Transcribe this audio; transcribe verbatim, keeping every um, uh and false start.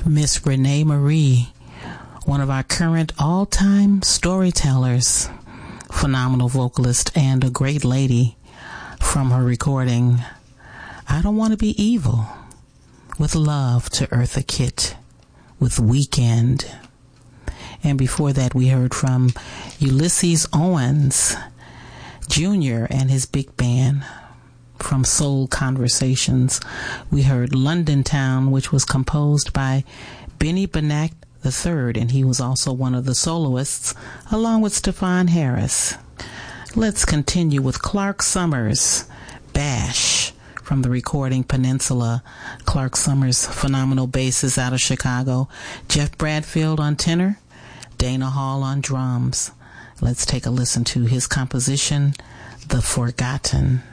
Miss Renee Marie, one of our current all-time storytellers, phenomenal vocalist, and a great lady, from her recording I Don't Want to Be Evil, with love to Eartha Kitt, with Weekend. And before that, we heard from Ulysses Owens Junior and his big band. From Soul Conversations, we heard London Town, which was composed by Benny Benack the third, and he was also one of the soloists, along with Stefan Harris. Let's continue with Clark Summers, Bash, from the recording Peninsula. Clark Summers, phenomenal bassist out of Chicago. Jeff Bradfield on tenor, Dana Hall on drums. Let's take a listen to his composition, The Forgotten.